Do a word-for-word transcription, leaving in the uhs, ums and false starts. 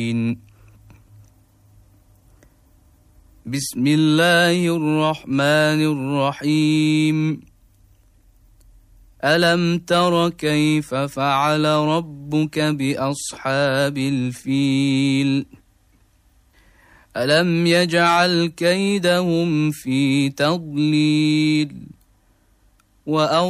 بسم الله الرحمن الرحيم ألم تر كيف فعل ربك بأصحاب الفيل ألم يجعل كيدهم في تضليل وأرسل